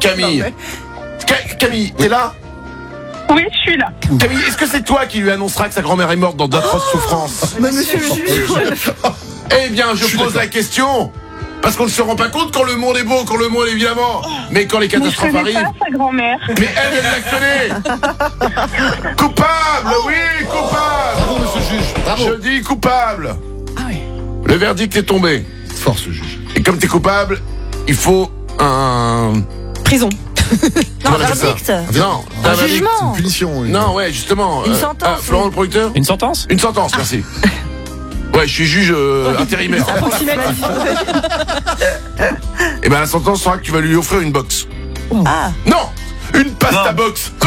Camille. Camille, t'es là? Oui, je suis là. Camille, est-ce que c'est toi qui lui annoncera que sa grand-mère est morte dans d'atroces souffrances? Mais monsieur le juge. Eh bien, je pose la question. Parce qu'on ne se rend pas compte quand le monde est beau, quand le monde évidemment. Mais quand les Mais je catastrophes connais arrivent. pas sa grand-mère. Mais elle la connaît. Coupable, oui, coupable. Bravo, monsieur le juge. Bravo. Je dis coupable. Ah oui. Le verdict est tombé. Force, le juge. Et comme t'es coupable, il faut un... Prison. Comment Non, on appelle ça? verdict. Non, Un un verdict. jugement. C'est une punition. Oui. Non, ouais, justement. Une sentence, Florent, oui. le producteur? Une sentence? Une sentence, merci. Ouais, je suis juge intérimaire. Approximatif. Et ben la sentence sera que tu vas lui offrir une box. Ah, Non, une pasta box. Oh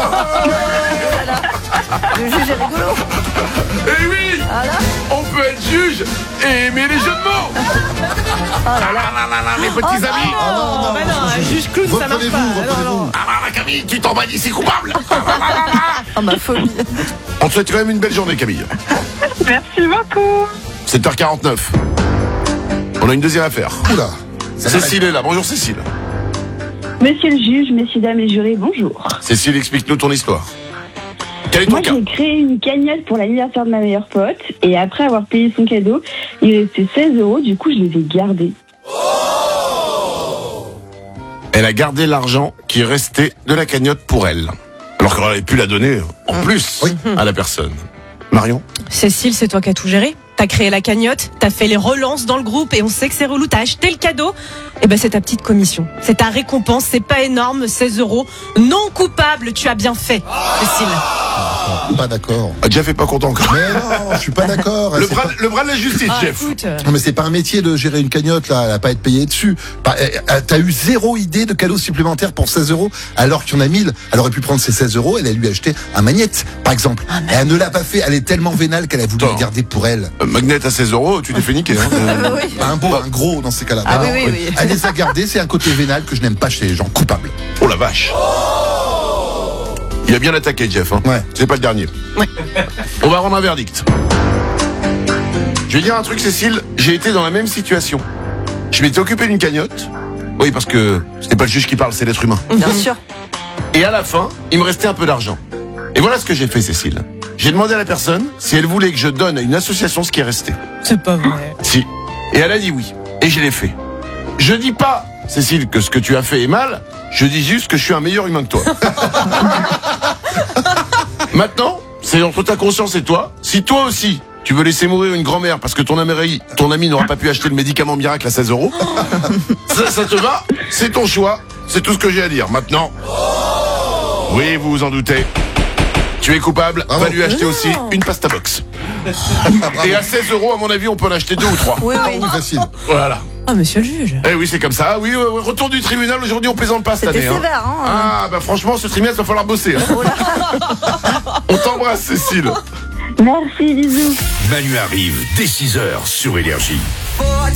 le juge est rigolo. Et oui, on peut être juge et aimer les jeux de mots. Ah là là, mes petits amis. Oh, bah non, un juge clown, ça marche pas. Reprenez-vous. Ah là, Camille, tu t'en vas d'ici coupable. Oh, ma folie. On te souhaite quand même une belle journée, Camille. Merci beaucoup. 7h49. On a une deuxième affaire. Oula. Cécile est là. Bonjour Cécile. Monsieur le juge, messieurs, dames et jurés, bonjour. Cécile, explique-nous ton histoire. Quel est ton Moi, cas? j'ai créé une cagnotte pour l'anniversaire de ma meilleure pote. Et après avoir payé son cadeau, il restait 16 €. Du coup, je les ai gardés. Elle a gardé l'argent qui restait de la cagnotte pour elle. Alors qu'elle aurait pu la donner en plus à la personne. Marion? Cécile, c'est toi qui as tout géré. T'as créé la cagnotte, t'as fait les relances dans le groupe et on sait que c'est relou, t'as acheté le cadeau. Et ben c'est ta petite commission. C'est ta récompense, c'est pas énorme, 16 €. Non coupable, tu as bien fait, Cécile. Pas d'accord. Jeff est pas content encore. Mais non, je suis pas d'accord. Le C'est bras, pas- le bras de la justice, Jeff. Écoute, Non, mais c'est pas un métier de gérer une cagnotte, là. Elle a pas à être payée dessus. T'as eu zéro idée de cadeau supplémentaire pour 16 € alors qu'il y en a 1000. Elle aurait pu prendre ces 16 € et elle a lui acheté un magnète, par exemple. Et elle ne l'a pas fait. Elle est tellement vénale qu'elle a voulu Attends. le garder pour elle. Magnet à 16 €, tu t'es fait niquer. Hein. Oui. Pas un beau, un gros dans ces cas-là. Ah Non, oui, oui. Elle les a gardés, c'est un côté vénal que je n'aime pas chez les gens coupables. Oh la vache. Il a bien attaqué, Jeff. Hein. Ouais. C'est pas le dernier. Ouais. On va rendre un verdict. Je vais dire un truc, Cécile. J'ai été dans la même situation. Je m'étais occupé d'une cagnotte. Oui, parce que c'était pas le juge qui parle, c'est l'être humain. Bien sûr. Et à la fin, il me restait un peu d'argent. Et voilà ce que j'ai fait, Cécile. J'ai demandé à la personne si elle voulait que je donne à une association ce qui est resté. c'est pas vrai. Si. Et elle a dit oui. Et je l'ai fait. Je dis pas, Cécile, que ce que tu as fait est mal. Je dis juste que je suis un meilleur humain que toi. Maintenant, c'est entre ta conscience et toi. Si toi aussi, tu veux laisser mourir une grand-mère parce que ton ami n'aura pas pu acheter le médicament miracle à 16 €, ça te va? C'est ton choix. C'est tout ce que j'ai à dire. Maintenant, oui, vous vous en doutez. Tu es coupable, Bravo. va lui acheter aussi une pasta box. Et à 16 €, à mon avis, on peut en acheter 2 ou 3. Oui, oui. Oui, facile. Voilà. Ah, monsieur le juge. Eh oui, c'est comme ça. Oui, retour du tribunal. Aujourd'hui, on plaisante pas cette C'était année. sévère, hein. Ah, bah franchement, ce tribunal, va falloir bosser. Hein. On t'embrasse, Cécile. Merci, bisous. Manu arrive dès 6h sur Énergie.